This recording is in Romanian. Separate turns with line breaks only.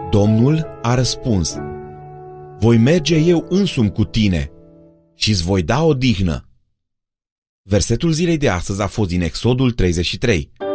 Domnul a răspuns: voi merge eu însumi cu tine și îți voi da odihnă. Versetul zilei de astăzi a fost din Exodul 33.